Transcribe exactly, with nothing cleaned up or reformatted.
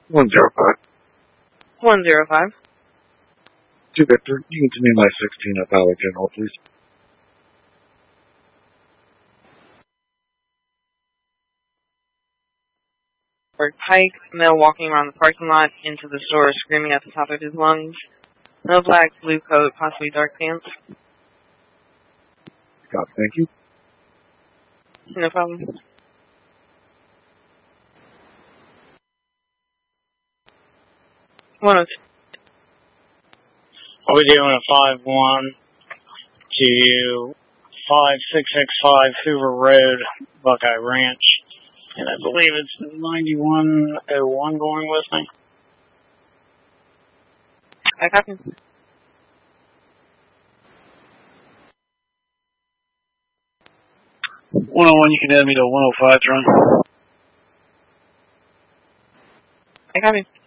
one zero five. one zero five. Two Victor, you can send me my sixteen at Dollar General, please. Pike, male walking around the parking lot into the store, screaming at the top of his lungs. No black, blue coat, possibly dark pants. God, thank you. No problem. one oh two. Are we doing a five one to five six six five Hoover Road, Buckeye Ranch? And I believe it's ninety-one oh one going with me. I copy. one oh one, you can add me to one oh five, John. I copy.